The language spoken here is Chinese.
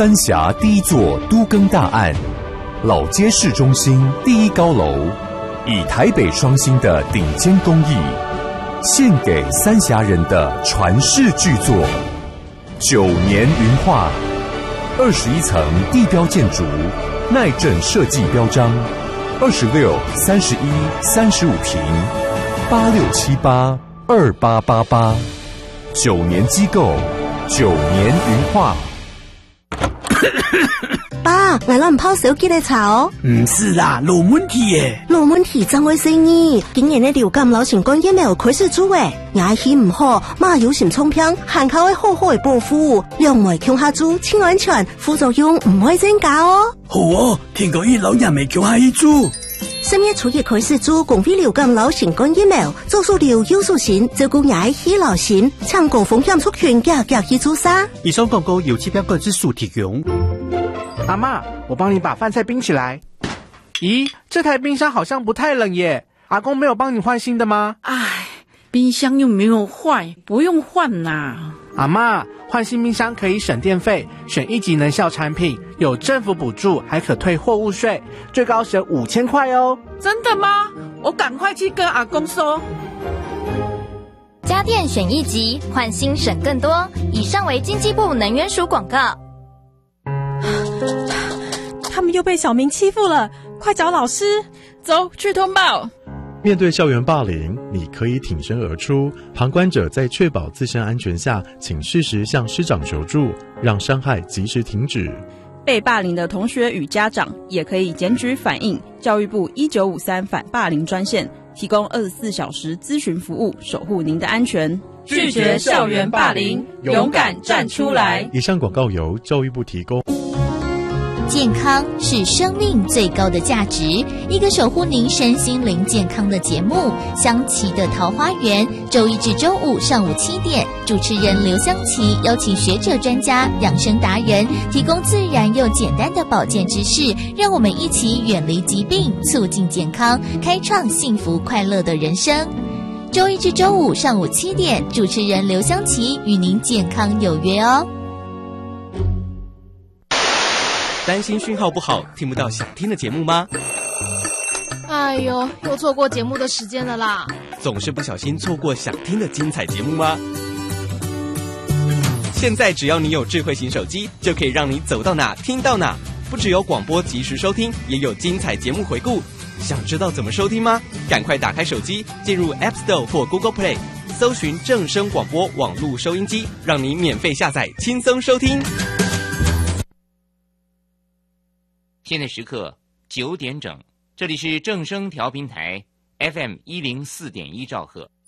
三峡第一座都更大案，老街市中心第一高楼，以台北双星的顶尖工艺，献给三峡人的传世巨作9年云画，21层地标建筑，耐震设计标章，26、31、35坪，86782888，9年机构，9年云画。 爸，我们泡手机的茶哦。 唔是啦，老问题耶。 老问题怎回事呢？今年的流感流行感染没开始做诶，牙齿唔好，马有心冲片，含口会好好的保护，两枚强下做，清安全，副作用唔会增加哦。 好哦，听讲伊老人未强下一做。 10月初一开始做公费流感流行感疫苗，做数量有数型，照顾牙齿流行，抢购风险族群加去做啥？ 以上广告由期标个之属提供。 阿嬷，我帮你把饭菜冰起来。咦，这台冰箱好像不太冷耶，阿公没有帮你换新的吗？ 唉，冰箱又没有坏，不用换啦。 阿嬷，换新冰箱可以省电费，选1级能效产品，有政府补助，还可退货物税，最高省5000块哦。 真的吗？我赶快去跟阿公说。 家电选1级，换新省更多。以上为经济部能源署广告。 他们又被小明欺负了，快找老师！ 走去通报。 面对校园霸凌，你可以挺身而出。旁观者在确保自身安全下，请适时向师长求助，让伤害及时停止。 被霸凌的同学与家长也可以检举反映教育部1953反霸凌专线，提供24小时咨询服务，守护您的安全。 拒绝校园霸凌，勇敢站出来。 以上广告由教育部提供。 健康是生命最高的价值，一个守护您身心灵健康的节目《香琪的桃花源》，周一至周五上午7点，主持人刘香琪邀请学者专家、养生达人，提供自然又简单的保健知识，让我们一起远离疾病，促进健康，开创幸福快乐的人生。周一至周五上午7点，主持人刘香琪与您健康有约哦。 担心讯号不好，听不到想听的节目吗？ 哎呦，又错过节目的时间了啦！ 总是不小心错过想听的精彩节目吗？现在只要你有智慧型手机，就可以让你走到哪听到哪，不只有广播及时收听，也有精彩节目回顾。想知道怎么收听吗？赶快打开手机，进入 App Store 或 Google Play， 搜寻正声广播网络收音机，让你免费下载，轻松收听。 现在时刻9点整，这里是正声调频台 FM104.1兆赫。